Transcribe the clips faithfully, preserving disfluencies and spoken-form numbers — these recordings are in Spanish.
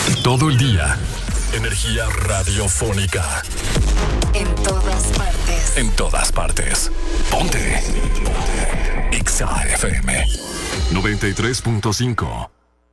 Todo el día. Energía radiofónica. En todas partes. En todas partes. Ponte. Ponte. Exa F M noventa y tres punto cinco.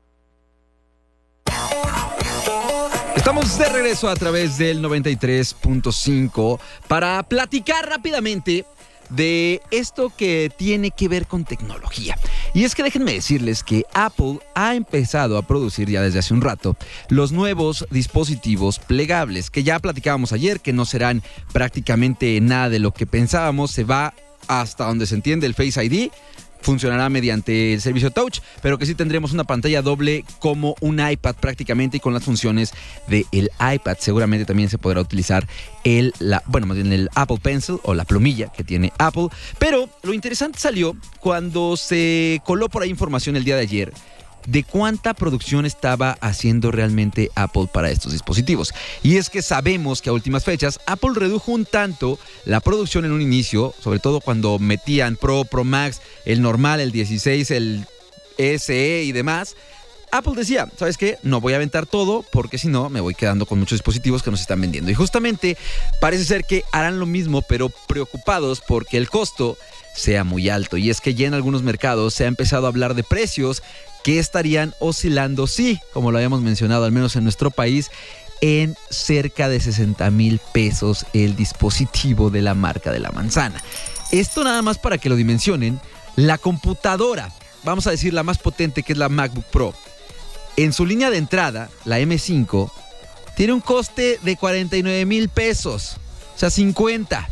Estamos de regreso a través del noventa y tres punto cinco para platicar rápidamente de esto que tiene que ver con tecnología. Y es que déjenme decirles que Apple ha empezado a producir ya desde hace un rato los nuevos dispositivos plegables, que ya platicábamos ayer, que no serán prácticamente nada de lo que pensábamos. Se va hasta donde se entiende el Face I D. Funcionará mediante el servicio Touch, pero que sí tendremos una pantalla doble como un iPad prácticamente y con las funciones del iPad. Seguramente también se podrá utilizar el, la, bueno, más bien el Apple Pencil o la plumilla que tiene Apple. Pero lo interesante salió cuando se coló por ahí información el día de ayer de cuánta producción estaba haciendo realmente Apple para estos dispositivos. Y es que sabemos que a últimas fechas Apple redujo un tanto la producción en un inicio, sobre todo cuando metían Pro, Pro Max, el normal, el dieciséis, el S E y demás. Apple decía, ¿sabes qué? No voy a aventar todo porque si no me voy quedando con muchos dispositivos que nos están vendiendo. Y justamente parece ser que harán lo mismo, pero preocupados porque el costo sea muy alto. Y es que ya en algunos mercados se ha empezado a hablar de precios que estarían oscilando, sí, como lo habíamos mencionado, al menos en nuestro país, en cerca de sesenta mil pesos el dispositivo de la marca de la manzana. Esto nada más para que lo dimensionen. La computadora, vamos a decir la más potente, que es la MacBook Pro, en su línea de entrada, la M cinco, tiene un coste de cuarenta y nueve mil pesos, o sea, cincuenta.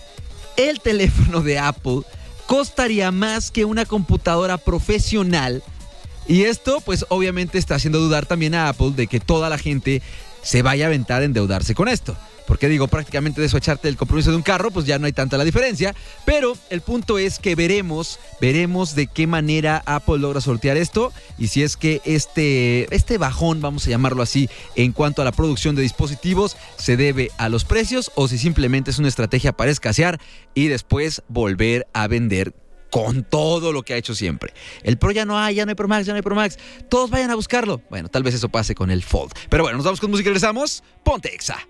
El teléfono de Apple costaría más que una computadora profesional. Y esto, pues, obviamente está haciendo dudar también a Apple de que toda la gente se vaya a aventar a endeudarse con esto. Porque digo, prácticamente de eso echarte el compromiso de un carro, pues ya no hay tanta la diferencia. Pero el punto es que veremos, veremos de qué manera Apple logra sortear esto. Y si es que este, este bajón, vamos a llamarlo así, en cuanto a la producción de dispositivos, se debe a los precios o si simplemente es una estrategia para escasear y después volver a vender con todo lo que ha hecho siempre. El Pro ya no hay, ya no hay Pro Max, ya no hay Pro Max. Todos vayan a buscarlo. Bueno, tal vez eso pase con el Fold. Pero bueno, nos vamos con música y regresamos. Ponte Exa.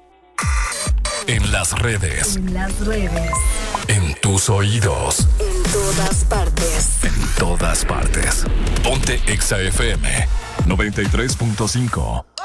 En las redes. En las redes. En tus oídos. En todas partes. En todas partes. Ponte Exa F M noventa y tres punto cinco.